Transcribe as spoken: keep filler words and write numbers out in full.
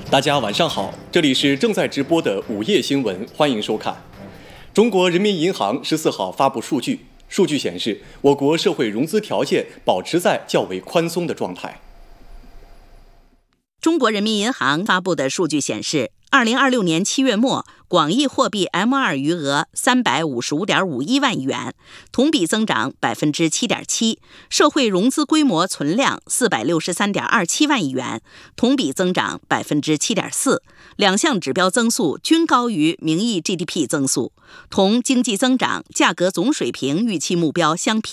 大家晚上好，这里是正在直播的午夜新闻，欢迎收看。中国人民银行十四号发布数据，数据显示，我国社会融资条件保持在较为宽松的状态。 中国人民银行发布的数据显示，二零二六年七月末，广义货币 M 二 余额三百五十五点五一万亿元，同比增长百分之七点七；社会融资规模存量四百六十三点二七万亿元，同比增长百分之七点四。两项指标增速均高于名义 G D P 增速，同经济增长、价格总水平预期目标相匹。